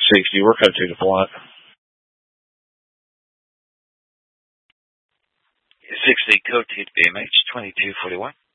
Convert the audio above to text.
60. We're code 2 to flight. 60, code 2 to BMH, 2241.